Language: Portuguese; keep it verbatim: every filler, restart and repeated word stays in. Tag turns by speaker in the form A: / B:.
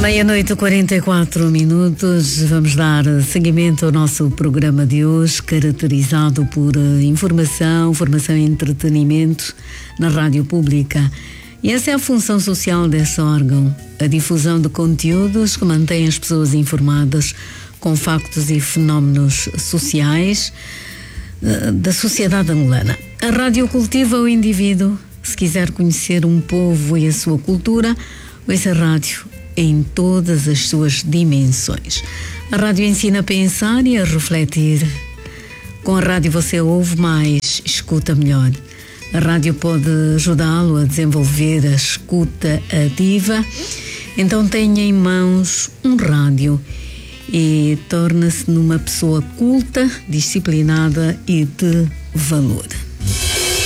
A: Meia-noite, quarenta e quatro minutos. Vamos dar seguimento ao nosso programa de hoje, caracterizado por informação, formação e entretenimento na rádio pública. E essa é a função social desse órgão, a difusão de conteúdos que mantém as pessoas informadas com factos e fenómenos sociais da sociedade angolana. A rádio cultiva o indivíduo. Se quiser conhecer um povo e a sua cultura, ouça a rádio em todas as suas dimensões. A rádio ensina a pensar e a refletir. Com a rádio você ouve mais, escuta melhor. A rádio pode ajudá-lo a desenvolver a escuta ativa. Então tenha em mãos um rádio e torna-se numa pessoa culta, disciplinada e de valor.